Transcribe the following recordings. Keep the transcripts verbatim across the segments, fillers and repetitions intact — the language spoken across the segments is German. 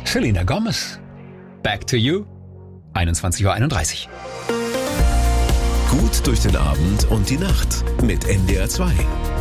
Selena Gomez. Back to You. einundzwanzig Uhr einunddreißig. Gut durch den Abend und die Nacht mit N D R zwei.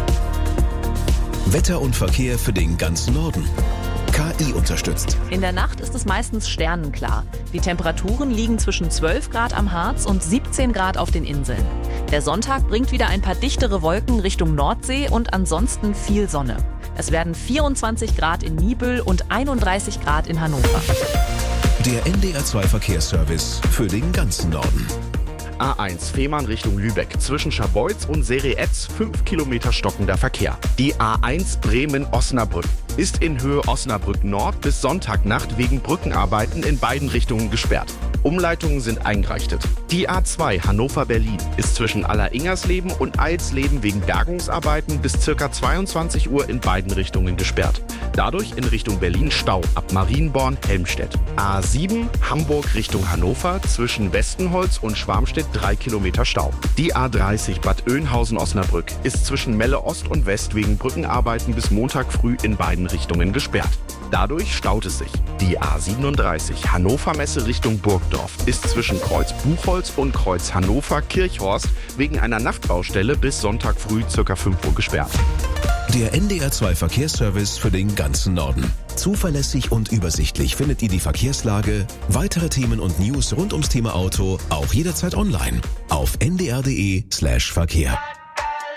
Wetter und Verkehr für den ganzen Norden. K I unterstützt. In der Nacht ist es meistens sternenklar. Die Temperaturen liegen zwischen zwölf Grad am Harz und siebzehn Grad auf den Inseln. Der Sonntag bringt wieder ein paar dichtere Wolken Richtung Nordsee und ansonsten viel Sonne. Es werden vierundzwanzig Grad in Niebüll und einunddreißig Grad in Hannover. Der N D R zwei Verkehrsservice für den ganzen Norden. A eins Fehmarn Richtung Lübeck. Zwischen Scharbeutz und Sereetz fünf Kilometer stockender Verkehr. Die A eins Bremen-Osnabrück ist in Höhe Osnabrück Nord bis Sonntagnacht wegen Brückenarbeiten in beiden Richtungen gesperrt. Umleitungen sind eingerichtet. Die A zwei Hannover-Berlin ist zwischen Alleringersleben und Eilsleben wegen Bergungsarbeiten bis ca. zweiundzwanzig Uhr in beiden Richtungen gesperrt. Dadurch in Richtung Berlin Stau ab Marienborn-Helmstedt. A sieben Hamburg Richtung Hannover zwischen Westenholz und Schwarmstedt drei Kilometer Stau. Die A dreißig Bad Oeynhausen-Osnabrück ist zwischen Melle Ost und West wegen Brückenarbeiten bis Montag früh in beiden Richtungen gesperrt. Dadurch staut es sich. Die A siebenunddreißig Hannover Messe Richtung Burgdorf ist zwischen Kreuz Buchholz und Kreuz Hannover Kirchhorst wegen einer Nachtbaustelle bis Sonntag früh ca. fünf Uhr gesperrt. Der N D R zwei Verkehrsservice für den ganzen Norden. Zuverlässig und übersichtlich findet ihr die Verkehrslage, weitere Themen und News rund ums Thema Auto auch jederzeit online auf n d r punkt d e slash Verkehr.